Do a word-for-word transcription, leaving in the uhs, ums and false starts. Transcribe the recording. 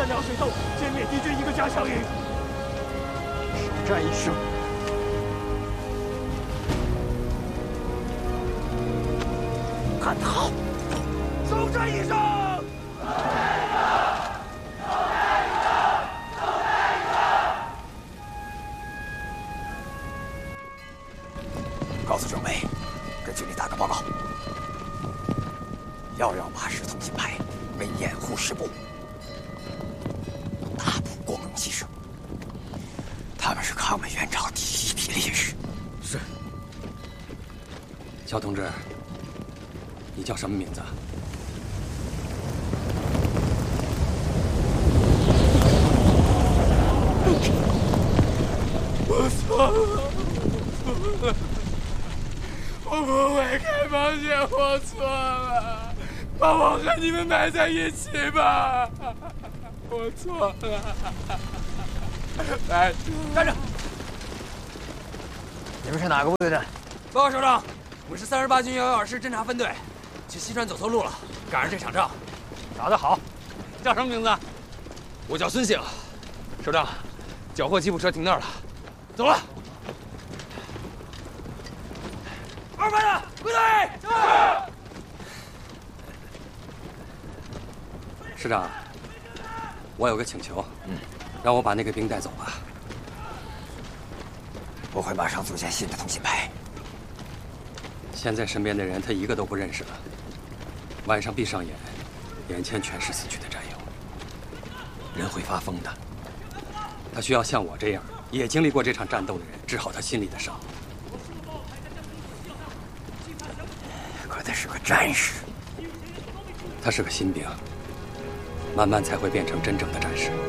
三条水道，歼灭敌军一个加强营。首战一胜。干得好！首战一胜。 告诉政委，跟军里打个报告。幺幺八师通信排为掩护师部，大部光荣牺牲。他们是抗美援朝第一批烈士。 是。肖同志，你叫什么名字？ 我错了，我错了。 我不会开螃蟹，我错了，把我和你们埋在一起吧，我错了。来，站着！ 你们是哪个部队的？ 报告首长，我们是三十八军幺幺二师侦察分队，去西川走错路了，赶上这场仗。 打得好，叫什么名字？ 我叫孙兴。首长，缴获吉普车停那儿了，走了。 二班的归队。 师长，我有个请求，嗯，让我把那个兵带走吧。 我会马上组建新的通信排。 现在身边的人他一个都不认识了，晚上闭上眼，眼前全是死去的战友，人会发疯的。他需要像我这样也经历过这场战斗的人治好他心里的伤。 可他是个战士， 他是个新兵，慢慢才会变成真正的战士。